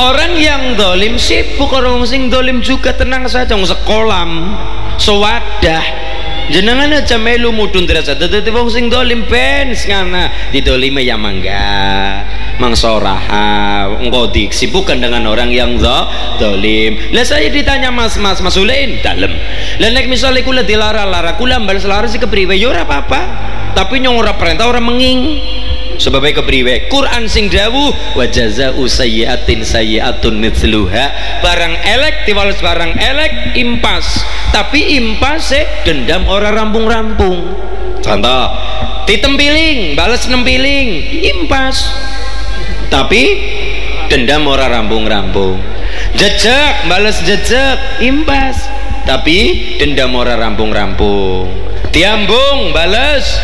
Orang yang dolim sibuk, orang sing dolim juga tenang saja, sekolam, sewadah, jenengan aja melu mudun derajat. Dadi wong sing dolim ben ngana didolime ya mangga, mangsoraha, engkau disibukkan dengan orang yang dolim. Lah saya ditanya Mas Ulein dalem. Lah nek misale kula dilara-lara, kula mbales lara sih kepriwe ya ora apa-apa. Tapi nyong ora perintah ora menging. Sebabnya kepriwe Quran sing dawuh wa jazaa'u sayyi'atin sayyi'atun mithluha, barang elek diwales barang elek impas, tapi impase dendam ora rampung-rampung. Contoh ditempiling bales nempiling impas, tapi dendam ora rampung-rampung. Jejak bales jejak impas, tapi dendam ora rampung-rampung. Diambung bales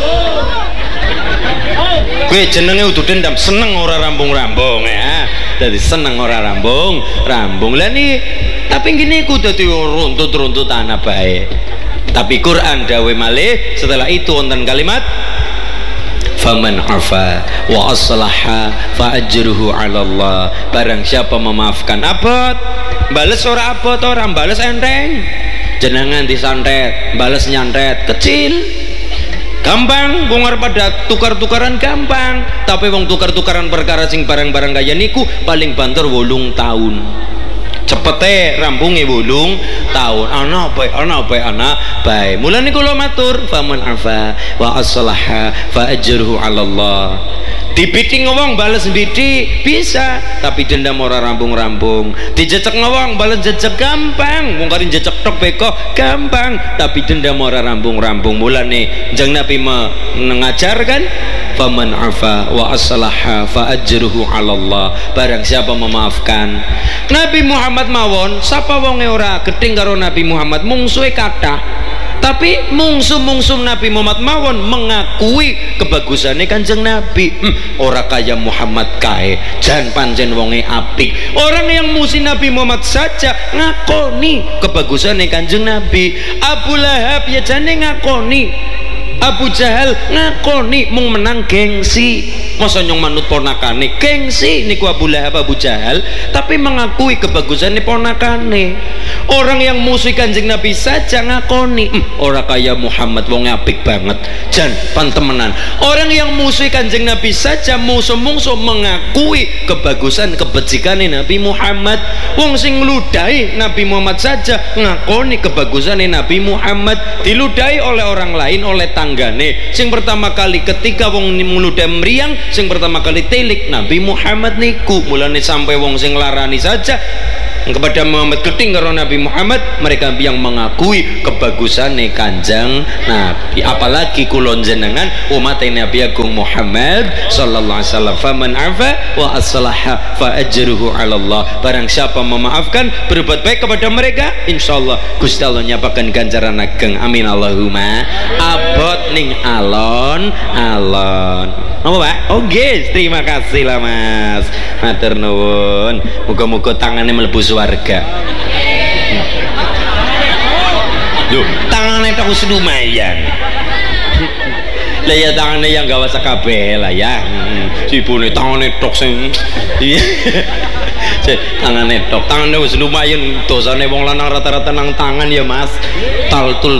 gue jenenge udah dendam, seneng ora rampung-rampung ya. Jadi seneng ora rampung-rampung. Lah nih, tapi gini ku dadi runtut-runtut anak baik. Tapi Quran dawe malih setelah itu wonten kalimat faman afa wa aslaha fa ajruhu 'ala Allah. Barang siapa memaafkan abot, bales ora abot, orang bales enteng. Jenengan disantet, bales nyantet kecil. Gampang, wong arep pada tukar-tukaran gampang, tapi wong tukar-tukaran perkara sing barang-barang kaya niku paling banter 8 tahun. Cepete rampunge 8 tahun. Ana bae. Mulane kula matur, faman afa wa aslaha fa ajruhu 'ala Allah. Dibiting ngomong bales bidik bisa, tapi dendam ora rampung-rampung. Dijecek ngomong bales jecek gampang, wong kari jecek tok beko gampang, tapi dendam ora rampung-rampung. Mulane jeng Nabi mengajarkan faman afa wa aslaha fa ajruhu 'ala Allah. Barang siapa memaafkan. Nabi Muhammad mawon sapa wonge ora gedeng karo Nabi Muhammad mungsuhe kathah, tapi mungsuh-mungsuh Nabi Muhammad mawon mengakui kebagusannya Kanjeng Nabi. Ora kaya Muhammad kae, jan pancen wonge apik. Orang yang musuh Nabi Muhammad saja ngakoni kebagusannya Kanjeng Nabi. Abu Lahab ya jane ngakoni, Abu Jahal ngakoni, mung menang gengsi. Masa nyong manut ponakane gengsi niku Abu Lahab Abu Jahal, tapi mengakui kebagusannya ponakane. Orang yang musuh Kanjeng Nabi saja ngakoni, ora kaya Muhammad wong apik banget jan pantemenan. Orang yang musuh Kanjeng Nabi saja musuh-musuh mengakui kebagusan kebecikane Nabi Muhammad. Wong sing ngludahi Nabi Muhammad saja ngakoni kebagusannya Nabi Muhammad, diludahi oleh orang lain, oleh tanggane. Sing pertama kali ketika wong meludah meriang, sing pertama kali telik Nabi Muhammad niku. Mulane sampai wong sing larani saja kepada Muhammad keting karo Nabi Muhammad, mereka yang mengakui kebagusannya Kanjeng Nabi. Apalagi kulon jenengan umat Nabi Agung Muhammad sallallahu alaihi wasallam. Faman afa wa aslaha fa ajruhu 'ala Allah. Barang siapa memaafkan, berbuat baik kepada mereka, insyaallah Gusti Allah nyapaken ganjaran ageng. Amin Allahumma. Abot ning alon-alon. Apa Pak? Oke, terima kasih lah Mas. Matur nuwun. Muga-muga tangannya mlebu swarga. Loh, tangannya tak usah lumayan. Lah ya tangannya yang gawa sakabeh lah ya. Sipune tangannya tok sing. Iya. Tangannya tok, tangannya wis lumayan. Dosane wong lanang rata-rata nang tangan ya Mas. Taltul.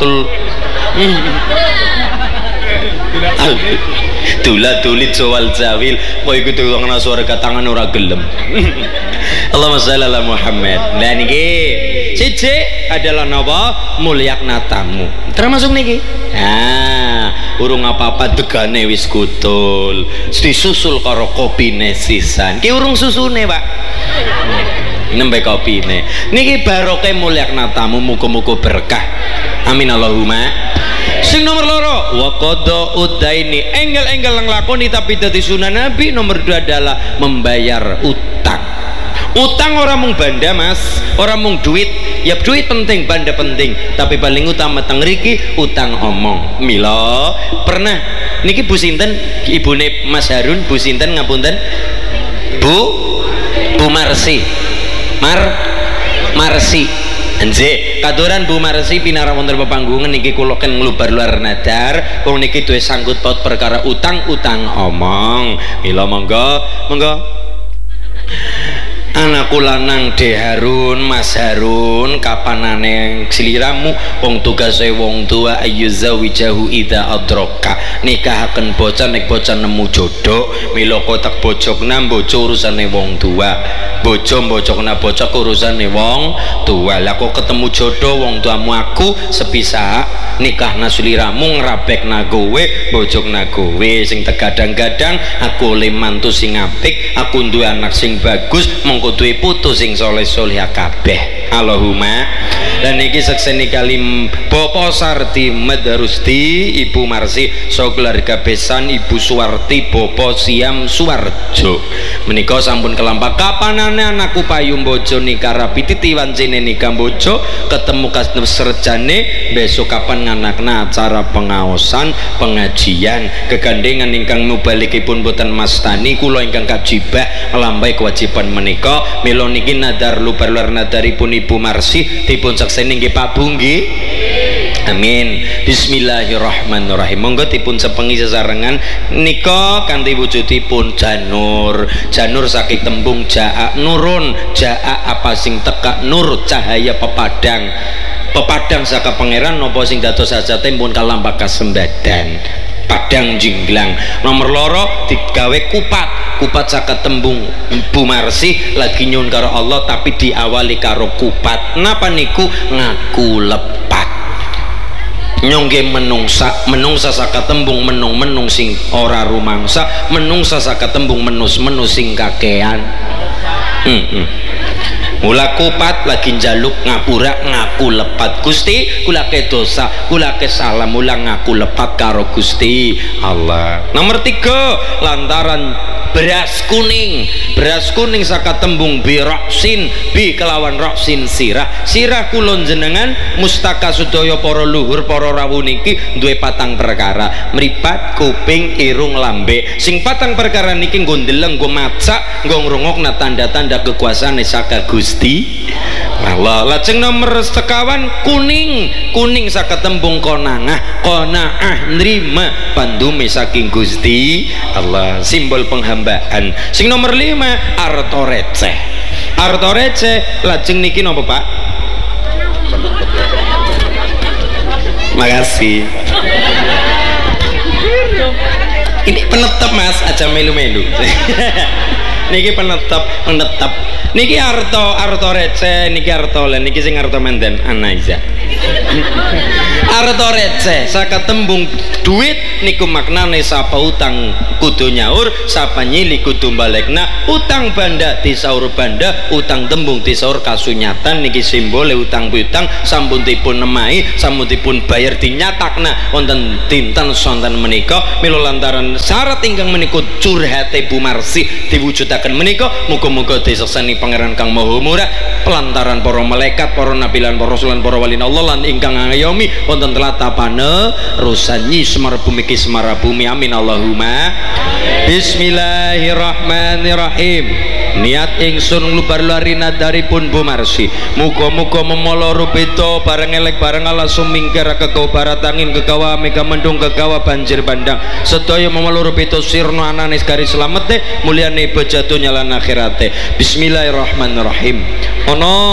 Tulit soal zawil kok iku tukang surga tangan ora gelem. Allahumma shalli ala Muhammad. Nah niki siji adalah napa mulyakna tamu termasuk niki. Urung apa-apa degane wis kutul, disusul karo kopine sisan ki urung susune Pak. Nembe kopine niki barokah mulyakna tamu, muga-muga berkah. Amin Allahumma. Sing nomor loro wa qada udaini, enggal-enggal nglakoni tapi dadi sunah Nabi. Nomor 2 adalah membayar utang. Utang orang mung banda Mas, orang mung duit. Ya duit penting, banda penting, tapi paling utama teng mriki utang omong. Mila pernah niki Bu sinten ibune Mas Harun, Bu sinten ngapunten? Bu Marsi. Marsi. Nggih, katuran Bu Marsi pinara wonten pepanggungan niki kula ken nglubar luar nadar, wong niki duwe sangkut paut perkara utang omong. Mila monggo. anakku lanang De Harun, Mas Harun, kapanane sliramu wong tugase wong tua ayu zawijahu ida adroka nikahaken bocah nek bocah nemu jodoh mila kotak bojokna bojo urusane wong tua bojo bojokna bocah urusane wong tua lah kok ketemu jodoh wong tuamu aku sepisa nikahna sliramu ngrabekna kowe bojokna kowe sing tegadang-gadang aku oleh mantu sing apik aku duwe anak sing bagus mongko duwe putu sing soleh-soleh kabeh Allahumma. Dan niki sekseni kali Bapak Sarti Medharusti Ibu Marsi so keluarga besan Ibu Suwarti Bapak Siam Suwarjo menika sampun kelampak kapanane anakku payu bojo nikah rapi titiwan jene nikah bojo ketemu kasep serjane besok kapan nganakna acara pengaosan pengajian kegandengan ingkang mubalikipun boten mastani kula ingkang kajibah nglampahi kewajiban menika mila niki nadar lubar nadaripun Ibu Marsi dipun sekseni nggih Pak Bu nggih. Amin. Bismillahirrahmanirrahim. Monggo dipun sepengi sesarengan nika kanthi wujudipun janur. Janur saking tembung jaa nurun. Jaa apa sing teka nur cahaya pepadang. Pepadang saka pangeran napa sing dados sajate pun kalampah kasembadan. Padang jinglang nomor loro digawe kupat saka tembung Bu Marsi lagi nyun karo Allah tapi diawali karo kupat napa niku ngaku lepat nyongge menungsa saka tembung menung sing ora rumangsa menungsa saka tembung menus sing kakean mula kupat lagi njaluk ngapura ngaku lepat Gusti kula ke dosa kula ke salah mula ngaku lepat karo Gusti Allah. Nomor 3 lantaran beras kuning saka tembung biroksin bi kelawan roksin sirah kulon jenengan mustaka sudaya para luhur para rawuh niki duwe patang perkara mripat kuping irung lambe sing patang perkara niki nggo ndeleng nggo macak nggo ngrungokna tanda-tanda kekuasaane saka Gusti Allah. Lajeng nomor sekawan kuning saka tembung qanaah nrima pandume saking Gusti Allah simbol penghambaan. Sing nomor 5 arto receh lajeng niki napa Pak? Makasih. Ini penetap Mas aja melu-melu. Niki penetap niki arto receh niki arto len niki sing arto mandan anaiza arto receh saka tembung duit niku maknane sapa utang kudu nyaur sapa nyili kudu balekna utang banda disaur banda utang tembung disaur kasunyatan niki simbole utang piutang sampun dipun nemahi sampun dipun bayar dinyatakna wonten dinten sonten menika mila lantaran syarat ingkang menika curhate Bu Marsi diwujudaken menika muga-muga disekseni Pangeran Kang Maha Murah pelantaran para malaikat para nabi lan para rasul lan para wali Allah lan ingkang ngayomi wonten tlatah panerusan nyi semar bumi ki semara bumi amin Allahumma. Bismillahirrahmanirrahim. Niat ingsun nglubar larina daripun Bu Marsi muga-muga memala rupita bareng elek bareng ala sumingkir kegawa baratangin kegawa mega mendung kegawa banjir bandang sedaya memala rupita sirna ananis garis slamete mulyane bejatunya lan akhirate. Bismillahirrahmanirrahim. Ono